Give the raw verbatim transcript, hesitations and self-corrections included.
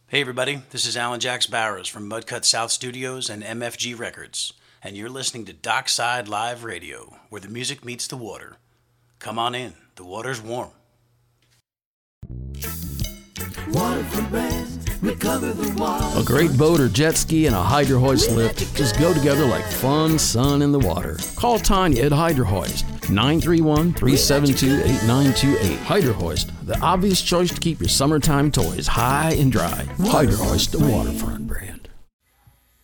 Hey everybody, this is Alan Jax Barrows from Mudcut South Studios and M F G Records, and you're listening to Dockside Live Radio, where the music meets the water. Come on in, the water's warm. Waterfront Brands, recover the water. A great boat or jet ski and a Hydro Hoist lift just go together like fun sun in the water. Call Tanya at Hydro Hoist, nine three one, three seven two, eight nine two eight. Hydro Hoist, the obvious choice to keep your summertime toys high and dry. Hydro Hoist, the waterfront.